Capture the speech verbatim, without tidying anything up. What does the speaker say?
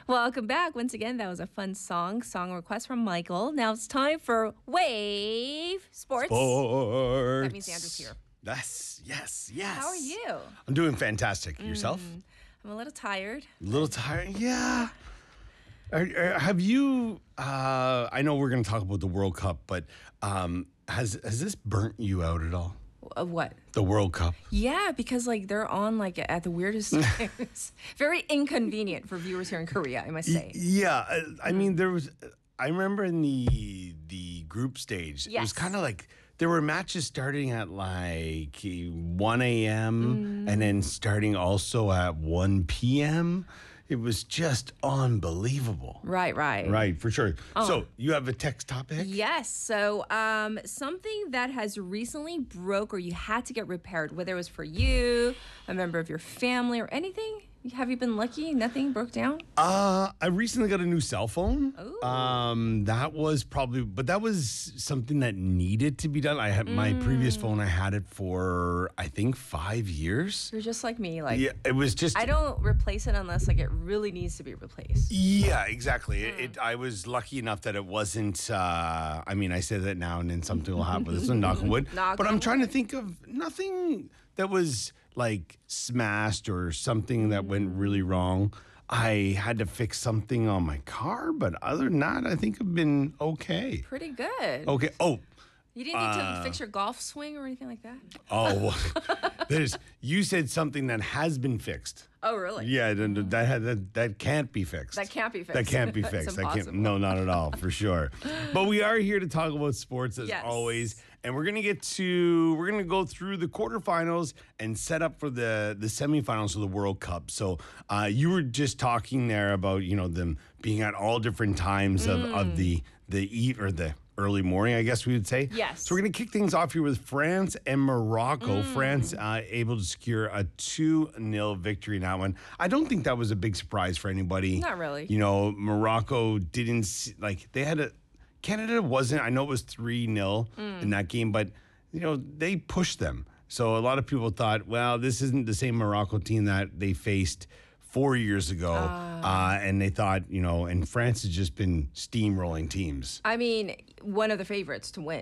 Welcome back. Once again, that was a fun song. Song request from Michael. Now it's time for Wave Sports. Sports. That means Andrew's here. Yes, yes, yes. How are you? I'm doing fantastic. Yourself? Mm, I'm a little tired. A little tired? Yeah. Are, are- have you? Uh, I know we're going to talk about the World Cup, but um, has has this burnt you out at all? Of what? The World Cup. Yeah, because like they're on like at the weirdest times. Very inconvenient for viewers here in Korea, I must say. Yeah, uh, I mean there was. I remember in the the group stage, it was Yes. kind of like there were matches starting at like one a.m. Mm. and then starting also at one p.m. It was just unbelievable. Right, right. Right, for sure. So you have a text topic? Yes. So, um, something that has recently broke or you had to get repaired, whether it was for you, a member of your family, or anything. Have you been lucky? Nothing broke down? Uh, I recently got a new cell phone. Ooh. Um, that was probably, but that was something that needed to be done. I had my previous phone. I had it for I think five years. You're just like me. Like, Yeah, it was just. I don't replace it unless like it really needs to be replaced. Yeah, exactly. It, it. I was lucky enough that it wasn't. Uh, I mean, I say that now and then something will happen. This is knock on wood. Knock but on I'm trying to think of nothing that was like smashed or something that went really wrong. I had to fix something on my car, but other than that, I think I've been okay. Pretty good. Okay. Oh, You didn't need to fix your golf swing or anything like that? oh. There's. You said something that has been fixed. Oh, really? Yeah, that that, had- that that can't be fixed. That can't be That fixed. can't be It's fixed. That can't. impossible. No, not at all, for sure. But we are here to talk about sports as Yes. always, and we're gonna get to we're gonna go through the quarterfinals and set up for the the semifinals of the World Cup. So uh, you were just talking there about you know them being at all different times of, Mm. of the the eat or the early morning, I guess we would say. Yes. So we're going to kick things off here with France and Morocco. Mm. France uh, able to secure a two nil victory in that one. I don't think that was a big surprise for anybody. Not really. You know, Morocco didn't, see, like, they had a, Canada wasn't, I know it was three nil Mm. in that game, but, you know, they pushed them. So a lot of people thought, well, this isn't the same Morocco team that they faced four years ago. Uh, and they thought, you know, and France has just been steamrolling teams. I mean, one of the favorites to win.